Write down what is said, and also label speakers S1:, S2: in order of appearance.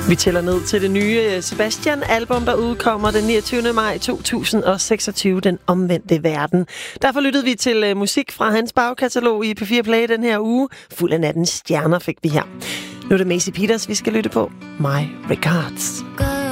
S1: Vi tæller ned til det nye Sebastian-album, der udkommer den 29. maj 2026, Den omvendte verden. Derfor lyttede vi til musik fra hans bagkatalog i P4 Play den her uge. Fuld af nattens stjerner fik vi her. Nu er det Macy Peters, vi skal lytte på. My Regards.